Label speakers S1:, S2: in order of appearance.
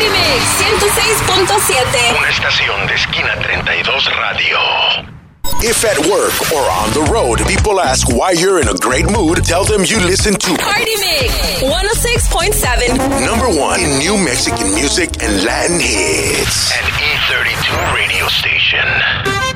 S1: Party Mix 106.7.
S2: Una estación de Esquina 32 Radio.
S3: If at work or on the road, people ask why you're in a great mood, tell them you listen to
S1: Party Mix 106.7.
S3: #1 in new Mexican music and Latin hits.
S2: An E32 radio station.